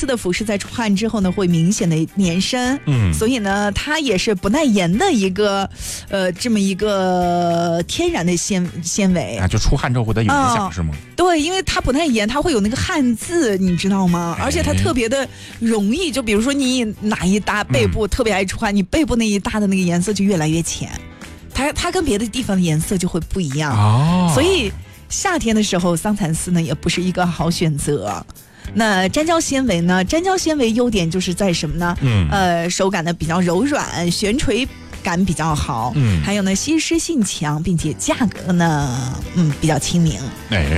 丝的服饰在出汗之后呢，会明显的粘身，所以呢，它也是不耐盐的一个这么一个天然的纤维啊，就出汗之后会有影响是吗？ 对，因为它不耐盐，它会有那个汗渍，你知道吗？而且它特别的容易，就比如说你哪一搭背部特别爱出汗，你背部那一搭的那个颜色就越来越浅，它跟别的地方的颜色就会不一样，所以夏天的时候桑蚕丝呢也不是一个好选择。那粘胶纤维呢？粘胶纤维优点就是在什么呢？手感呢比较柔软，悬垂感比较好，还有呢吸湿性强，并且价格呢比较亲民。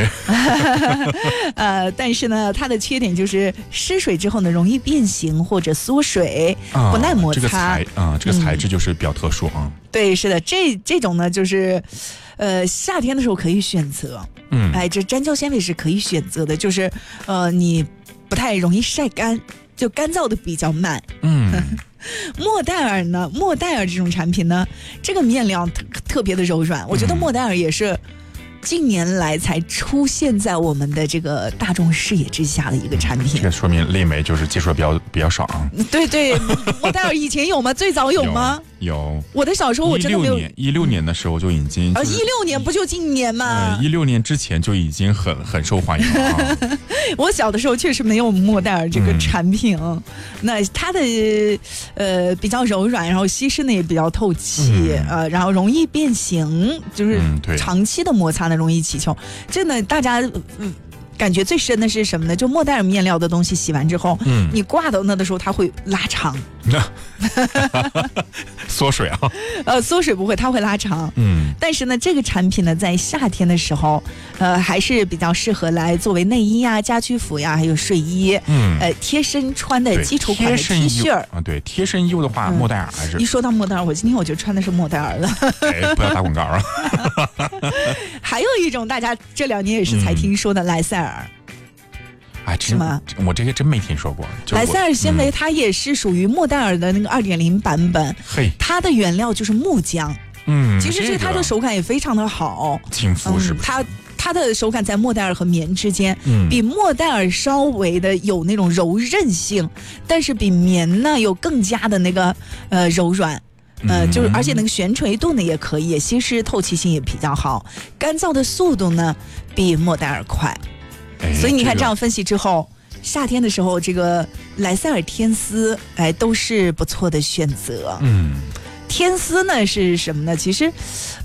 但是呢它的缺点就是湿水之后呢容易变形或者缩水，不耐摩擦。 这个材质就是比较特殊啊。 对，是的，这种呢就是夏天的时候可以选择。这粘胶纤维是可以选择的，就是你不太容易晒干，就干燥的比较慢。莫代尔呢？莫代尔这种产品呢，这个面料特别的柔软，我觉得莫代尔也是近年来才出现在我们的这个大众视野之下的一个产品。 这说明丽美就是接触的比较少啊。 对，莫代尔以前有吗？最早有吗？ 有。 我的小时候我真的没有。 16年的时候就已经。 16年不就今年吗 ？16年之前就已经很受欢迎了啊。 我小的时候确实没有莫代尔这个产品，那它的比较柔软，然后吸湿呢也比较透气，然后容易变形，就是长期的摩擦呢容易起球。这呢大家感觉最深的是什么呢？就莫代尔面料的东西洗完之后，你挂到那的时候它会拉长。 缩水啊？ 缩水不会，它会拉长。但是呢，这个产品呢，在夏天的时候，还是比较适合来作为内衣呀、家居服呀，还有睡衣，贴身穿的基础款的 T 恤啊。对，贴身衣物的话，莫代尔还是。 一说到莫代尔，我今天我就穿的是莫代尔的。 不要打广告啊！ 还有一种大家这2年也是才听说的莱赛尔。是吗？ 我这个真没听说过。 莱赛尔纤维它也是属于莫代尔的那个2.0版本，它的原料就是木浆。其实是它的手感也非常的好， 挺服是不是？ 它的手感在莫代尔和棉之间，比莫代尔稍微的有那种柔韧性，但是比棉呢有更加的那个柔软。就是而且那个悬垂度呢也可以，吸湿透气性也比较好，干燥的速度呢比莫代尔快。所以你看这样分析之后，夏天的时候这个莱赛尔天丝都是不错的选择。天丝呢是什么呢？其实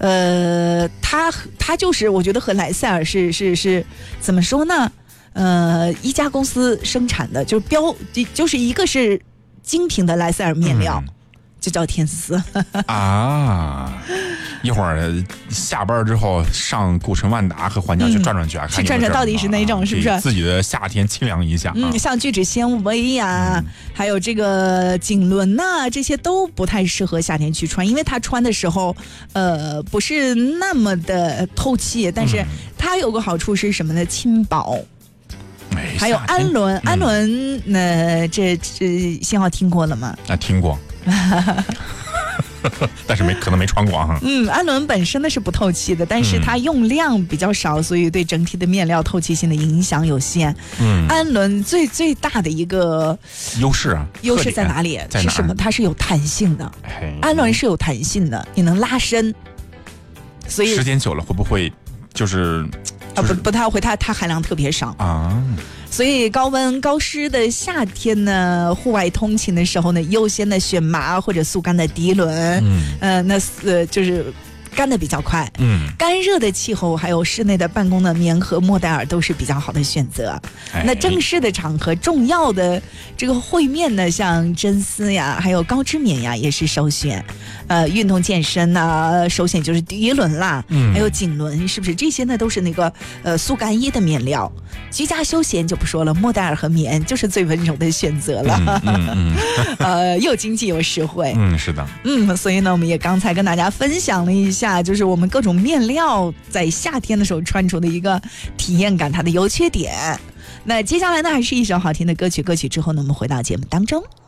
它就是我觉得和莱赛尔是怎么说呢？一家公司生产的，就是一个是精品的莱赛尔面料，就叫天丝啊。一会儿下班之后上古城万达和环江去转转去啊， 去转转到底是哪种，是不是？ 自己的夏天清凉一下。 像聚酯纤维呀，还有这个锦纶呐，这些都不太适合夏天去穿，因为它穿的时候，不是那么的透气，但是它有个好处是什么呢？轻薄。还有氨纶，氨纶，这信号听过了吗？ 听过。但是可能没穿过啊。 氨纶本身呢是不透气的，但是它用量比较少，所以对整体的面料透气性的影响有限。氨纶最大的一个优势在哪里？是什么？它是有弹性的。氨纶是有弹性的，你能拉伸。所以时间久了会不会就是不太会，它含量特别少啊。 所以高温高湿的夏天呢，户外通勤的时候呢，优先的选麻或者速干的涤纶，就是干的比较快。干热的气候还有室内的办公的棉和莫代尔都是比较好的选择。那正式的场合重要的这个会面呢，像真丝呀还有高织棉呀也是首选。运动健身呢，首选就是涤纶啦，还有锦纶，是不是？这些呢都是那个速干衣的面料。居家休闲就不说了，莫代尔和棉就是最温柔的选择了。又经济又实惠。 是的。 所以呢，我们也刚才跟大家分享了一下，就是我们各种面料在夏天的时候穿出的一个体验感，它的优缺点。那接下来呢，还是一首好听的歌曲，歌曲之后呢，我们回到节目当中。